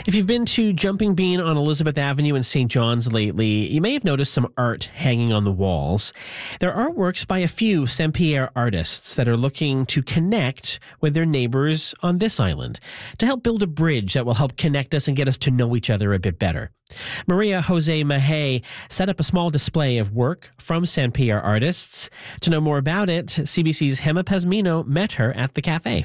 If you've been to Jumping Bean on Elizabeth Avenue in St. John's lately, you may have noticed some art hanging on the walls. They're artworks by a few Saint-Pierre artists that are looking to connect with their neighbors on this island, to help build a bridge that will help connect us and get us to know each other a bit better. Maria Jose Mahay set up a small display of work from Saint-Pierre artists. To know more about it, CBC's Hema Pesmino met her at the cafe.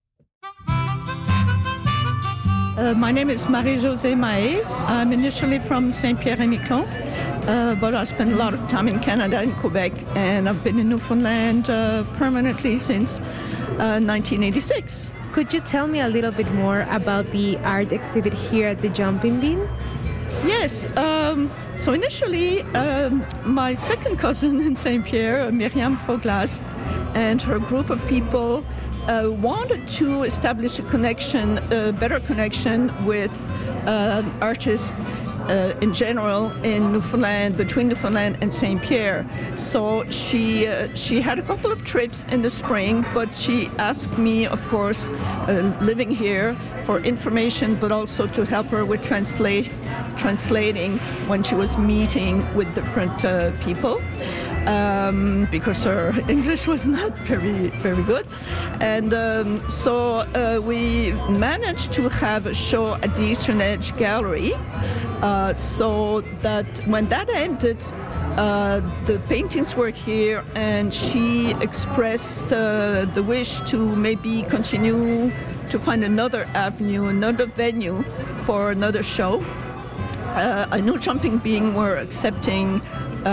My name is Marie-Josée Mahé. I'm initially from Saint-Pierre-et-Miquelon, but I spent a lot of time in Canada and Quebec, and I've been in Newfoundland permanently since 1986. Could you tell me a little bit more about the art exhibit here at the Jumping Bean? Yes. So initially, my second cousin in Saint-Pierre, Myriam Foglas, and her group of people wanted to establish a connection, a better connection with artists in general in Newfoundland, between Newfoundland and Saint-Pierre. So she had a couple of trips in the spring, but she asked me, of course, living here, for information, but also to help her with translating when she was meeting with different people. Because her English was not very, very good. And so we managed to have a show at the Eastern Edge Gallery, so that when that ended, the paintings were here, and she expressed the wish to maybe continue to find another avenue, another venue for another show. I knew Jumping Bean were accepting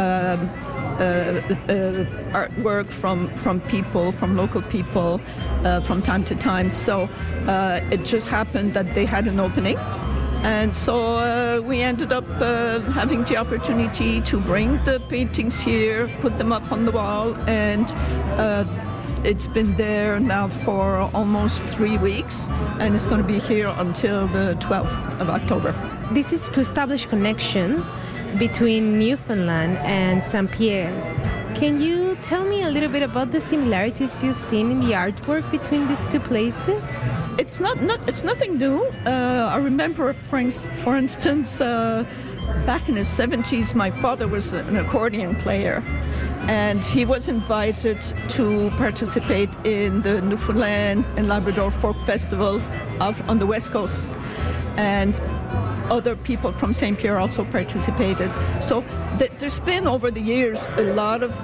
artwork from people, from local people, from time to time. So it just happened that they had an opening. And so we ended up having the opportunity to bring the paintings here, put them up on the wall, and it's been there now for almost 3 weeks, and it's going to be here until the 12th of October. This is to establish connection between Newfoundland and Saint-Pierre. Can you tell me a little bit about the similarities you've seen in the artwork between these two places? It's nothing new. I remember, for instance, back in the 70s, my father was an accordion player, and he was invited to participate in the Newfoundland and Labrador Folk Festival on the West Coast. And other people from Saint-Pierre also participated. So there's been, over the years, a lot of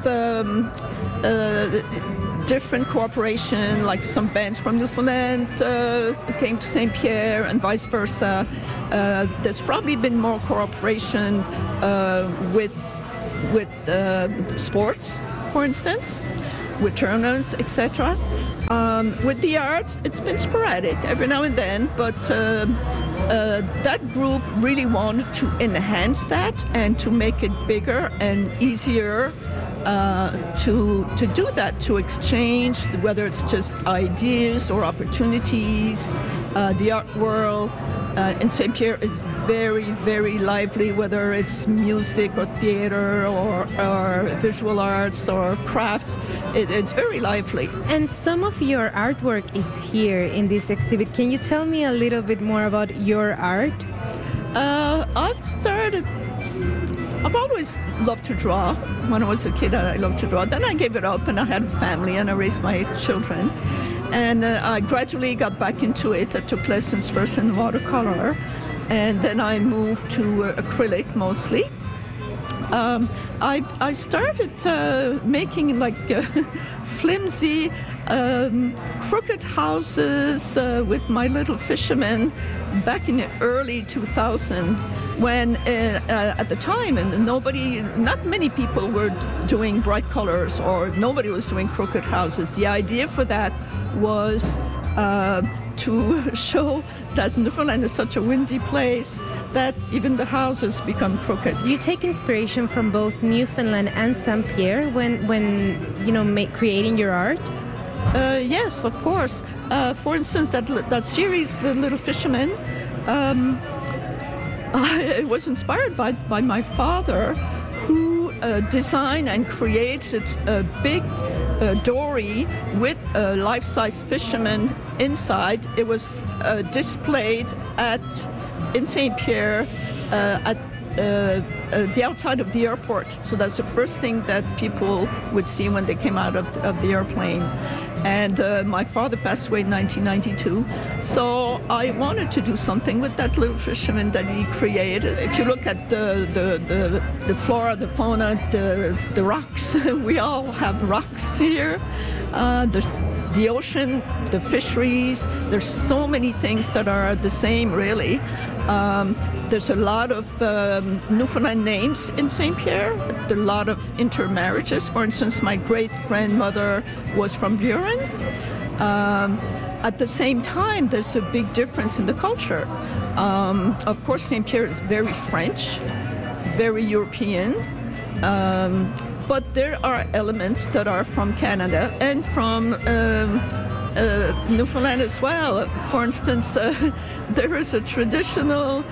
different cooperation, like some bands from Newfoundland came to Saint-Pierre and vice versa. There's probably been more cooperation with sports, for instance, with tournaments, etc. With the arts, it's been sporadic every now and then, but that group really wanted to enhance that and to make it bigger and easier to do that, to exchange, whether it's just ideas or opportunities. The art world in Saint-Pierre is very, very lively, whether it's music or theater or visual arts or crafts. It's very lively. And some of your artwork is here in this exhibit. Can you tell me a little bit more about your art? I've always loved to draw. When I was a kid, I loved to draw. Then I gave it up, and I had a family, and I raised my children. And I gradually got back into it. I took lessons first in watercolor, and then I moved to acrylic mostly. I started making like flimsy, crooked houses with my little fisherman back in the early 2000s. When at the time, and not many people were doing bright colors, or nobody was doing crooked houses. The idea for that was to show that Newfoundland is such a windy place that even the houses become crooked. Do you take inspiration from both Newfoundland and Saint-Pierre when creating your art? Yes, of course. For instance, that series, The Little Fisherman, I was inspired by my father, who designed and created a big dory with a life-size fisherman inside. It was displayed in Saint-Pierre at the outside of the airport. So that's the first thing that people would see when they came out of the airplane. And my father passed away in 1992. So I wanted to do something with that little fisherman that he created. If you look at the flora, the fauna, the rocks, we all have rocks here. The ocean, the fisheries, there's so many things that are the same, really. There's a lot of Newfoundland names in Saint-Pierre, a lot of intermarriages. For instance, my great-grandmother was from Buren. At the same time, there's a big difference in the culture. Of course, Saint-Pierre is very French, very European. But there are elements that are from Canada and from Newfoundland as well. For instance, there is a traditional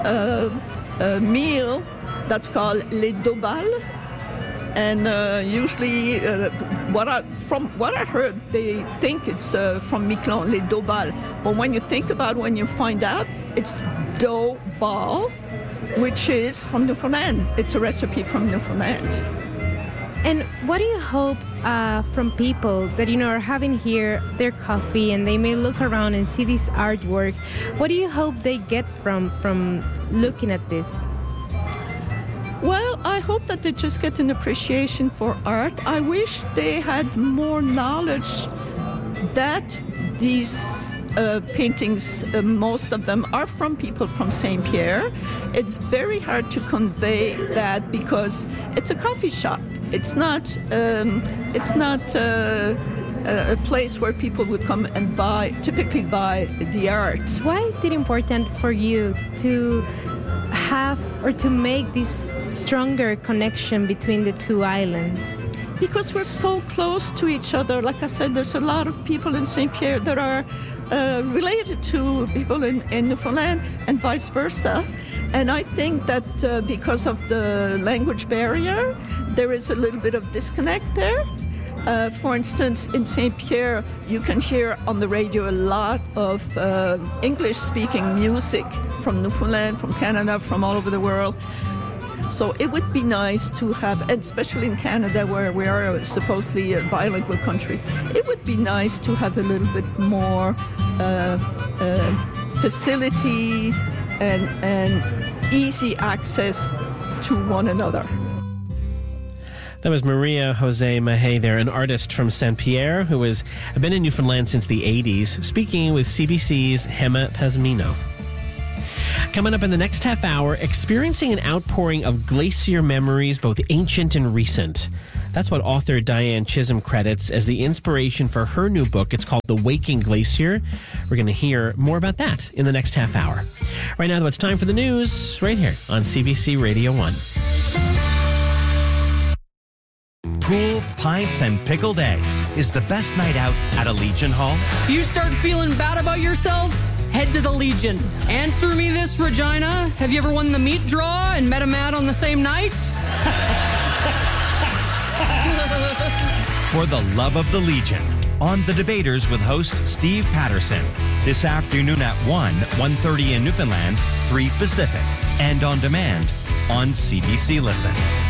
meal that's called les dobales. And usually, from what I heard, they think it's from Miquelon, les dobales. But when you find out, it's dough ball, which is from Newfoundland. It's a recipe from Newfoundland. And what do you hope from people that, are having here their coffee and they may look around and see this artwork? What do you hope they get from looking at this? Well, I hope that they just get an appreciation for art. I wish they had more knowledge that these paintings, most of them are from people from Saint-Pierre. It's very hard to convey that because it's a coffee shop. It's not a place where people would come and typically buy the art. Why is it important for you to have or to make this stronger connection between the two islands? Because we're so close to each other. Like I said, there's a lot of people in Saint-Pierre that are related to people in Newfoundland and vice versa. And I think that because of the language barrier, there is a little bit of disconnect there. For instance, in Saint-Pierre, you can hear on the radio a lot of English-speaking music from Newfoundland, from Canada, from all over the world. So it would be nice to have, and especially in Canada, where we are supposedly a bilingual country, it would be nice to have a little bit more facilities and easy access to one another. That was Maria Jose Mahé there, an artist from Saint-Pierre who has been in Newfoundland since the 80s, speaking with CBC's Hema Pazmino. Coming up in the next half hour, experiencing an outpouring of glacier memories, both ancient and recent. That's what author Diane Chisholm credits as the inspiration for her new book. It's called The Waking Glacier. We're going to hear more about that in the next half hour. Right now, though, it's time for the news right here on CBC Radio 1. Pool, pints, and pickled eggs is the best night out at a Legion Hall. If you start feeling bad about yourself, head to the Legion. Answer me this, Regina. Have you ever won the meat draw and met a man on the same night? For the love of the Legion, on The Debaters with host Steve Patterson. This afternoon at 1:30 in Newfoundland, 3 Pacific. And on demand on CBC Listen.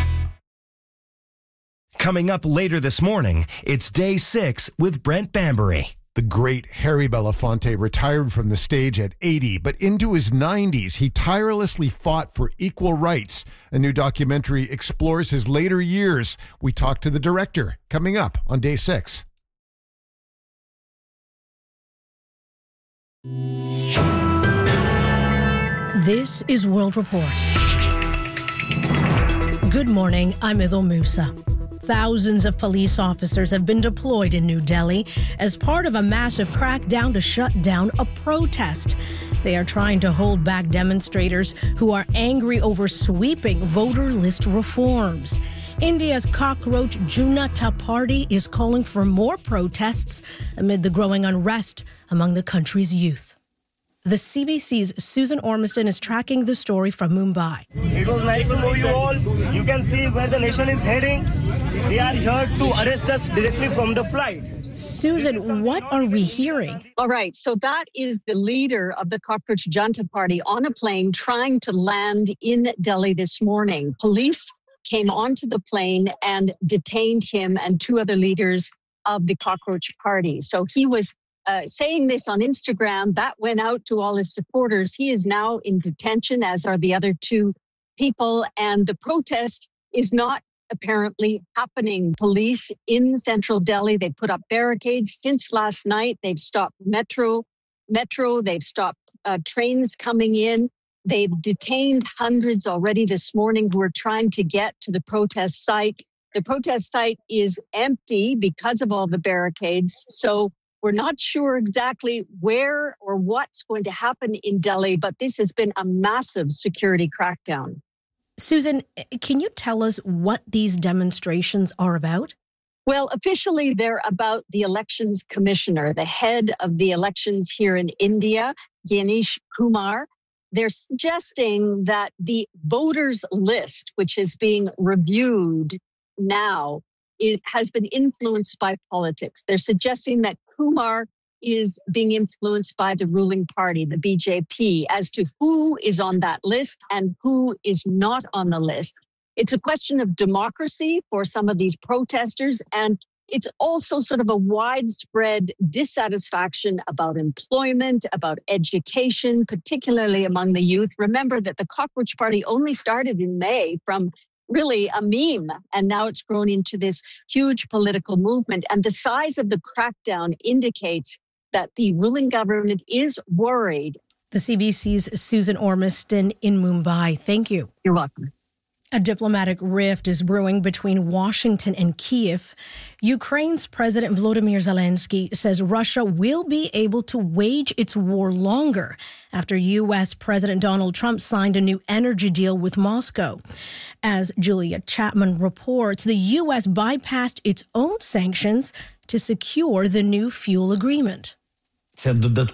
Coming up later this morning, it's Day 6 with Brent Bambury. The great Harry Belafonte retired from the stage at 80, but into his 90s, he tirelessly fought for equal rights. A new documentary explores his later years. We talk to the director coming up on Day 6. This is World Report. Good morning, I'm Idil Musa. Thousands of police officers have been deployed in New Delhi as part of a massive crackdown to shut down a protest. They are trying to hold back demonstrators who are angry over sweeping voter list reforms. India's cockroach Janata Party is calling for more protests amid the growing unrest among the country's youth. The CBC's Susan Ormiston is tracking the story from Mumbai. It was nice to know you all. You can see where the nation is heading. They are here to arrest us directly from the flight. Susan, what are we hearing? All right, so that is the leader of the Cockroach Junta Party on a plane trying to land in Delhi this morning. Police came onto the plane and detained him and two other leaders of the Cockroach Party. So he was saying this on Instagram. That went out to all his supporters. He is now in detention, as are the other two people. And the protest is not apparently happening. Police in central Delhi, they put up barricades since last night. They've stopped metro. They've stopped trains coming in. They've detained hundreds already this morning who are trying to get to the protest site. The protest site is empty because of all the barricades. So we're not sure exactly where or what's going to happen in Delhi, but this has been a massive security crackdown. Susan, can you tell us what these demonstrations are about? Well, officially, they're about the elections commissioner, the head of the elections here in India, Ganesh Kumar. They're suggesting that the voters list, which is being reviewed now, it has been influenced by politics. They're suggesting that Kumar is being influenced by the ruling party, the BJP, as to who is on that list and who is not on the list. It's a question of democracy for some of these protesters, and it's also sort of a widespread dissatisfaction about employment, about education, particularly among the youth. Remember that the Cockroach Party only started in May from really a meme, and now it's grown into this huge political movement. And the size of the crackdown indicates that the ruling government is worried. The CBC's Susan Ormiston in Mumbai. Thank you. You're welcome. A diplomatic rift is brewing between Washington and Kyiv. Ukraine's President Volodymyr Zelensky says Russia will be able to wage its war longer after U.S. President Donald Trump signed a new energy deal with Moscow. As Julia Chapman reports, the U.S. bypassed its own sanctions to secure the new fuel agreement. President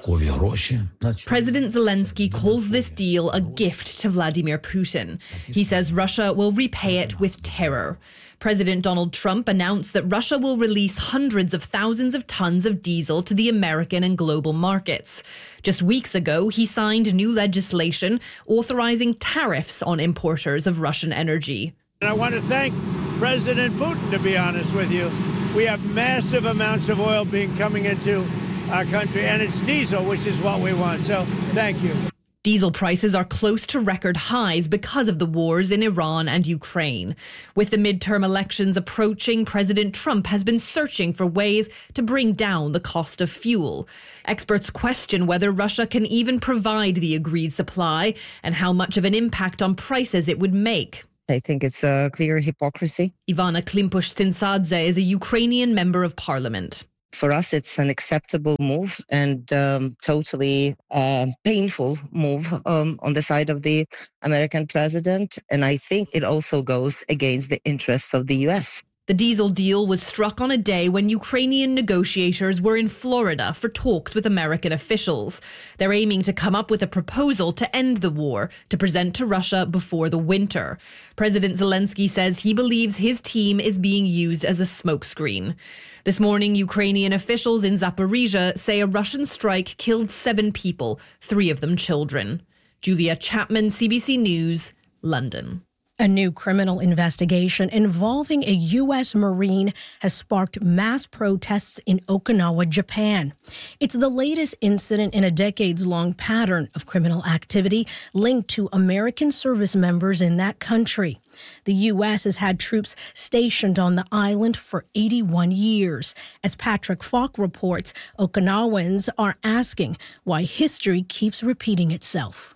Zelensky calls this deal a gift to Vladimir Putin. He says Russia will repay it with terror. President Donald Trump announced that Russia will release hundreds of thousands of tons of diesel to the American and global markets. Just weeks ago, he signed new legislation authorizing tariffs on importers of Russian energy. And I want to thank President Putin, to be honest with you. We have massive amounts of oil coming into our country, and it's diesel, which is what we want. So thank you. Diesel prices are close to record highs because of the wars in Iran and Ukraine. With the midterm elections approaching, President Trump has been searching for ways to bring down the cost of fuel. Experts question whether Russia can even provide the agreed supply and how much of an impact on prices it would make. I think it's a clear hypocrisy. Ivana Klimpush-Tsintsadze is a Ukrainian member of parliament. For us, it's an acceptable move and totally painful move on the side of the American president. And I think it also goes against the interests of the U.S. The diesel deal was struck on a day when Ukrainian negotiators were in Florida for talks with American officials. They're aiming to come up with a proposal to end the war to present to Russia before the winter. President Zelensky says he believes his team is being used as a smokescreen. This morning, Ukrainian officials in Zaporizhia say a Russian strike killed 7 people, 3 of them children. Julia Chapman, CBC News, London. A new criminal investigation involving a U.S. Marine has sparked mass protests in Okinawa, Japan. It's the latest incident in a decades-long pattern of criminal activity linked to American service members in that country. The U.S. has had troops stationed on the island for 81 years. As Patrick Falk reports, Okinawans are asking why history keeps repeating itself.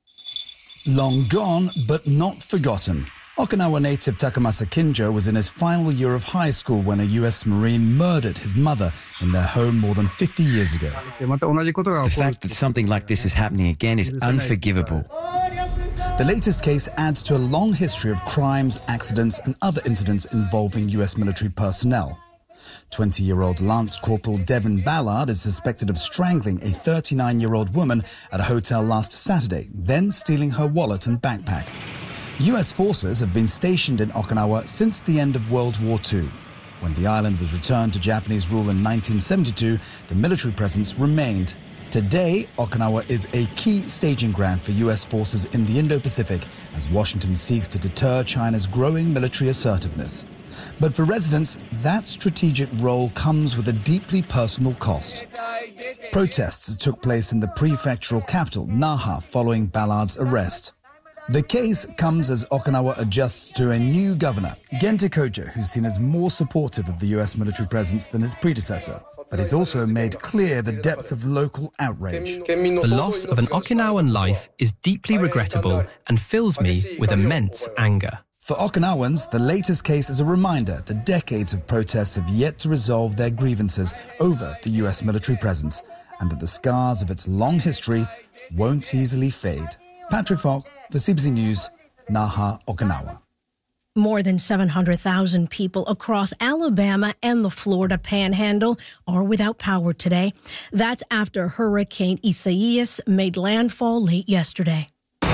Long gone, but not forgotten. Okinawa native Takamasa Kinjo was in his final year of high school when a U.S. Marine murdered his mother in their home more than 50 years ago. The fact that something like this is happening again is unforgivable. The latest case adds to a long history of crimes, accidents and other incidents involving U.S. military personnel. 20-year-old Lance Corporal Devin Ballard is suspected of strangling a 39-year-old woman at a hotel last Saturday, then stealing her wallet and backpack. US forces have been stationed in Okinawa since the end of World War II. When the island was returned to Japanese rule in 1972, the military presence remained. Today, Okinawa is a key staging ground for US forces in the Indo-Pacific as Washington seeks to deter China's growing military assertiveness. But for residents, that strategic role comes with a deeply personal cost. Protests took place in the prefectural capital, Naha, following Ballard's arrest. The case comes as Okinawa adjusts to a new governor, Gente Kojo, who's seen as more supportive of the US military presence than his predecessor. But he's also made clear the depth of local outrage. The loss of an Okinawan life is deeply regrettable and fills me with immense anger. For Okinawans, the latest case is a reminder that decades of protests have yet to resolve their grievances over the US military presence, and that the scars of its long history won't easily fade. Patrick Falk for CBC News, Naha, Okinawa. More than 700,000 people across Alabama and the Florida Panhandle are without power today. That's after Hurricane Isaias made landfall late yesterday.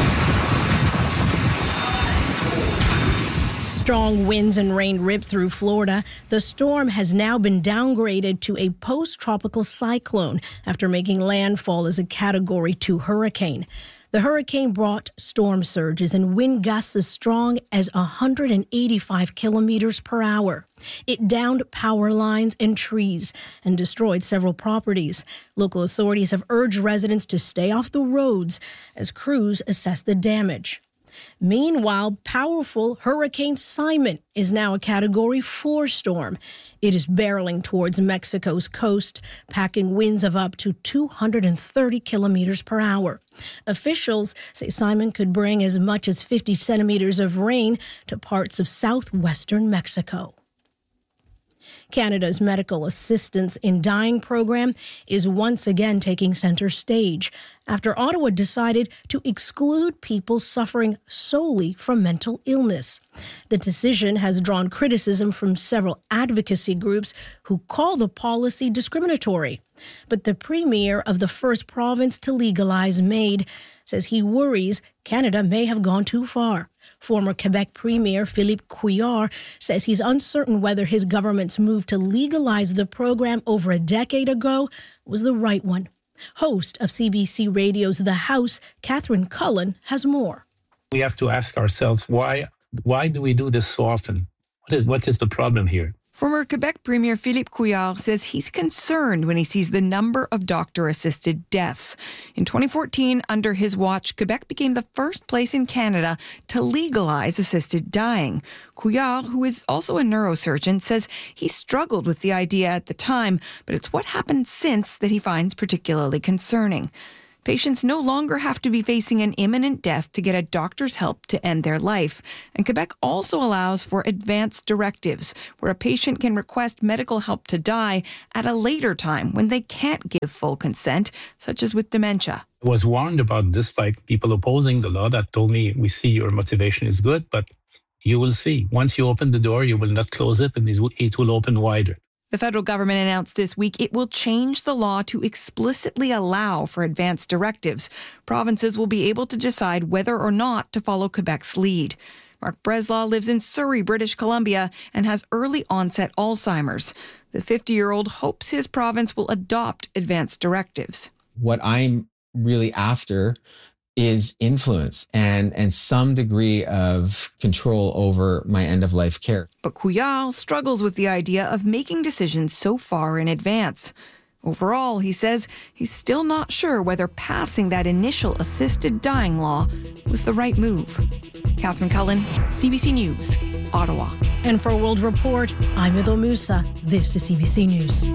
Strong winds and rain ripped through Florida. The storm has now been downgraded to a post-tropical cyclone after making landfall as a Category 2 hurricane. The hurricane brought storm surges and wind gusts as strong as 185 kilometers per hour. It downed power lines and trees and destroyed several properties. Local authorities have urged residents to stay off the roads as crews assess the damage. Meanwhile, powerful Hurricane Simon is now a Category 4 storm. It is barreling towards Mexico's coast, packing winds of up to 230 kilometers per hour. Officials say Simon could bring as much as 50 centimeters of rain to parts of southwestern Mexico. Canada's Medical Assistance in Dying program is once again taking center stage after Ottawa decided to exclude people suffering solely from mental illness. The decision has drawn criticism from several advocacy groups who call the policy discriminatory. But the premier of the first province to legalize MAID says he worries Canada may have gone too far. Former Quebec Premier Philippe Couillard says he's uncertain whether his government's move to legalize the program over a decade ago was the right one. Host of CBC Radio's The House, Catherine Cullen, has more. We have to ask ourselves, why do we do this so often? What is the problem here? Former Quebec Premier Philippe Couillard says he's concerned when he sees the number of doctor-assisted deaths. In 2014, under his watch, Quebec became the first place in Canada to legalize assisted dying. Couillard, who is also a neurosurgeon, says he struggled with the idea at the time, but it's what happened since that he finds particularly concerning. Patients no longer have to be facing an imminent death to get a doctor's help to end their life. And Quebec also allows for advance directives, where a patient can request medical help to die at a later time when they can't give full consent, such as with dementia. I was warned about this by people opposing the law that told me, we see your motivation is good, but you will see. Once you open the door, you will not close it, and it will open wider. The federal government announced this week it will change the law to explicitly allow for advance directives. Provinces will be able to decide whether or not to follow Quebec's lead. Mark Breslaw lives in Surrey, British Columbia, and has early onset Alzheimer's. The 50-year-old hopes his province will adopt advance directives. What I'm really after is influence and some degree of control over my end-of-life care. But Couillard struggles with the idea of making decisions so far in advance. Overall, he says he's still not sure whether passing that initial assisted dying law was the right move. Catherine Cullen, CBC News, Ottawa. And for World Report, I'm Idil Musa. This is CBC News.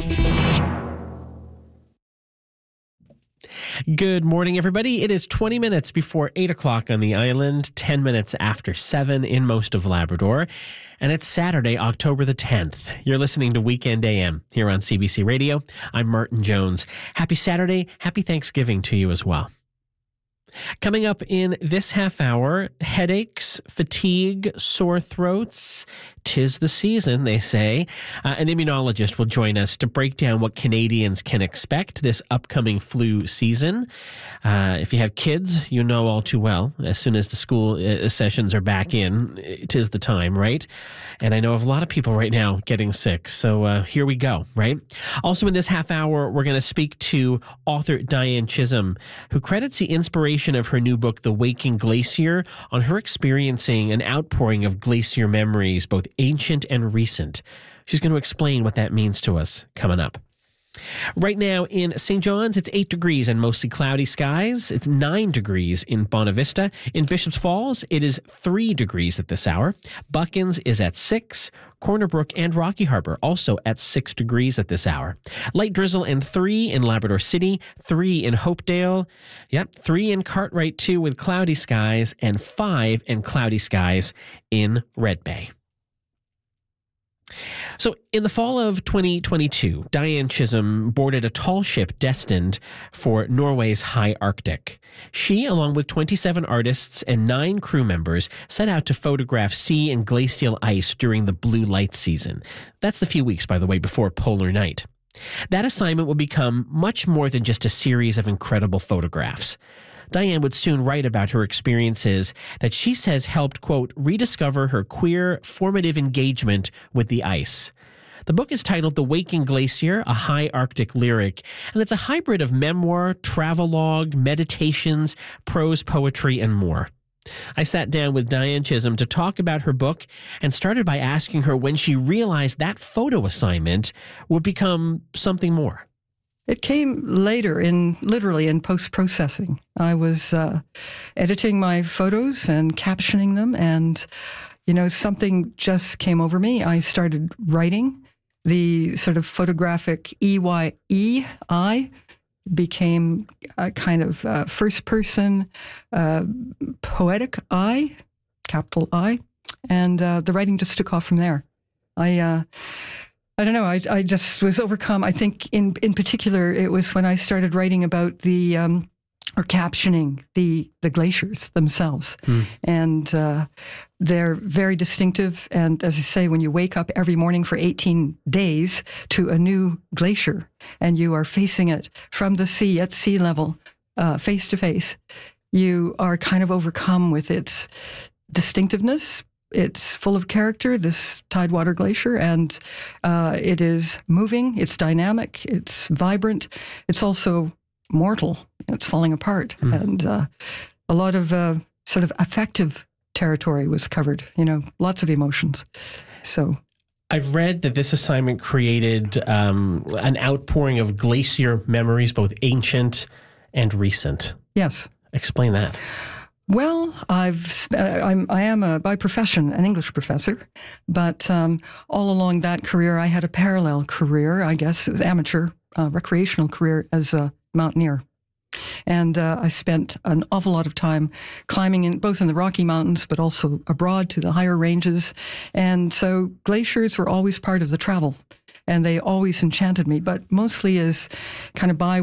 Good morning, everybody. It is 20 minutes before 8 o'clock on the island, 10 minutes after 7 in most of Labrador, and it's Saturday, October the 10th. You're listening to Weekend AM here on CBC Radio. I'm Martin Jones. Happy Saturday. Happy Thanksgiving to you as well. Coming up in this half hour, headaches, fatigue, sore throats. 'Tis the season, they say. An immunologist will join us to break down what Canadians can expect this upcoming flu season. If you have kids, you know all too well. As soon as the school sessions are back in, 'tis the time, right? And I know of a lot of people right now getting sick. So here we go, right? Also in this half hour, we're going to speak to author Diane Chisholm, who credits the inspiration of her new book, The Waking Glacier, on her experiencing an outpouring of glacier memories, both ancient and recent. She's going to explain what that means to us coming up. Right now in St. John's, it's 8 degrees and mostly cloudy skies. It's 9 degrees in Bonavista. In Bishop's Falls, it is 3 degrees at this hour. Buckins is at 6. Corner Brook and Rocky Harbor also at 6 degrees at this hour. Light drizzle and 3 in Labrador City, 3 in Hopedale. Yep, 3 in Cartwright too with cloudy skies, and 5 in cloudy skies in Red Bay. So in the fall of 2022, Diane Chisholm boarded a tall ship destined for Norway's high Arctic. She, along with 27 artists and 9 crew members, set out to photograph sea and glacial ice during the blue light season. That's the few weeks, by the way, before polar night. That assignment would become much more than just a series of incredible photographs. Diane would soon write about her experiences that she says helped, quote, rediscover her queer, formative engagement with the ice. The book is titled The Waking Glacier, a High Arctic Lyric, and it's a hybrid of memoir, travelogue, meditations, prose poetry, and more. I sat down with Diane Chisholm to talk about her book and started by asking her when she realized that photo assignment would become something more. It came later, literally in post-processing. I was editing my photos and captioning them, and, something just came over me. I started writing. The sort of photographic EYE became a kind of first-person poetic I, capital I, and the writing just took off from there. I don't know. I just was overcome. I think in particular, it was when I started writing about or captioning the glaciers themselves. And they're very distinctive. And as I say, when you wake up every morning for 18 days to a new glacier and you are facing it from the sea at sea level, face to face, you are kind of overcome with its distinctiveness. It's full of character, this Tidewater Glacier, and it is moving, it's dynamic, it's vibrant, it's also mortal, it's falling apart. And a lot of sort of affective territory was covered, lots of emotions. So I've read that this assignment created an outpouring of glacier memories, both ancient and recent. Yes. Explain that. Well, I am by profession an English professor, but all along that career, I had a parallel career, I guess, it was amateur, recreational career as a mountaineer. And I spent an awful lot of time climbing both in the Rocky Mountains, but also abroad to the higher ranges. And so glaciers were always part of the travel, and they always enchanted me, but mostly as kind of by